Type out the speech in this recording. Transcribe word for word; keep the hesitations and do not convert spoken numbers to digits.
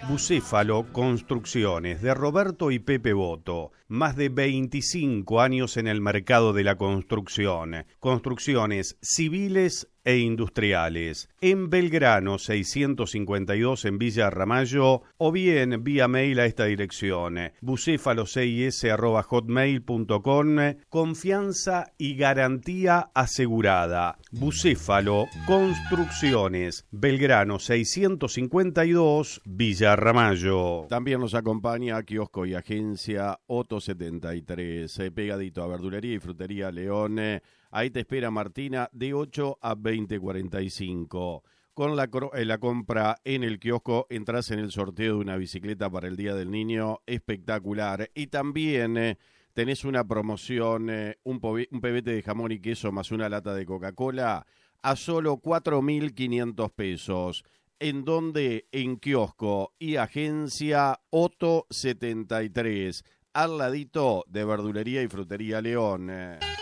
Bucéfalo Construcciones, de Roberto y Pepe Boto. Más de veinticinco años en el mercado de la construcción. Construcciones civiles e industriales. En Belgrano seiscientos cincuenta y dos en Villa Ramallo, o bien vía mail a esta dirección: bucéfalo seis s arroba hotmail punto com. Confianza y garantía asegurada. Bucéfalo Construcciones, Belgrano seiscientos cincuenta y dos, Villa Ramallo. También nos acompaña Kiosco y Agencia Otto setenta y tres, eh, pegadito a Verdulería y Frutería León. Eh, ahí te espera Martina de ocho a veinte cuarenta y cinco. Con la, eh, la compra en el kiosco entras en el sorteo de una bicicleta para el Día del Niño espectacular. Y también eh, tenés una promoción, eh, un, un pebete de jamón y queso más una lata de Coca-Cola a solo cuatro mil quinientos pesos. ¿En donde? En Kiosco y Agencia Otto setenta y tres, al ladito de Verdulería y Frutería León.